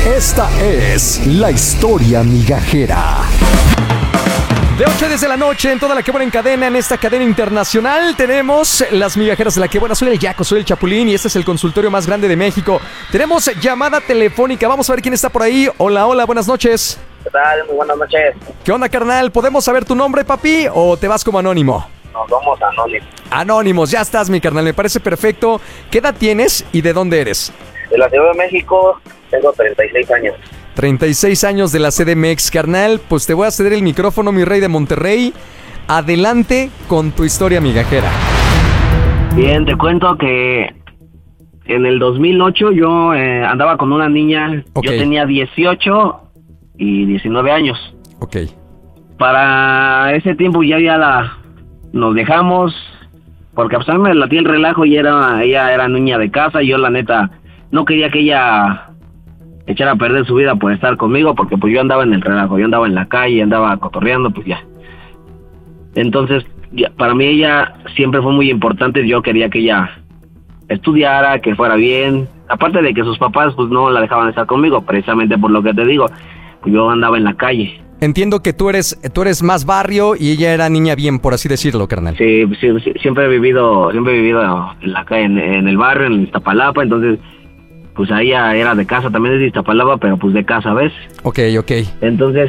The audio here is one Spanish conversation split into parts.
Esta es la historia migajera. De 8 a 10 de la noche en toda La Que Buena en cadena, en esta cadena internacional, tenemos las migajeras de La Que Buena. Soy el Yaco, soy el Chapulín y este es el consultorio más grande de México. Tenemos llamada telefónica, vamos a ver quién está por ahí. Hola, hola, buenas noches. ¿Qué tal? Muy buenas noches. ¿Qué onda, carnal? ¿Podemos saber tu nombre, papi, o te vas como anónimo? Nos vamos a Anónimos. Anónimos, ya estás, mi carnal, me parece perfecto. ¿Qué edad tienes y de dónde eres? De la Ciudad de México, tengo 36 años. 36 años de la CDMX, carnal. Pues te voy a ceder el micrófono, mi rey de Monterrey. Adelante con tu historia migajera. Bien, te cuento que en el 2008 yo andaba con una niña. Ok. Yo tenía 18 y 19 años. Ok. Para ese tiempo nos dejamos, porque a mí me latía el relajo y ella era niña de casa y yo la neta no quería que ella echara a perder su vida por estar conmigo, porque pues yo andaba en el relajo, yo andaba en la calle, andaba cotorreando, pues ya. Entonces, para mí ella siempre fue muy importante. Yo quería que ella estudiara, que fuera bien, aparte de que sus papás pues no la dejaban estar conmigo, precisamente por lo que te digo, pues yo andaba en la calle. Entiendo que tú eres más barrio y ella era niña bien, por así decirlo, carnal. Sí, siempre he vivido en la calle, en el barrio, en Iztapalapa. Entonces pues ahí era de casa, también es de Iztapalapa, pero pues de casa, ¿ves? Ok. Entonces,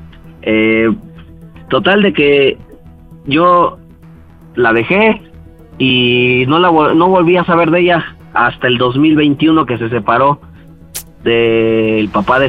total de que yo la dejé y no volví a saber de ella hasta el 2021, que se separó del papá de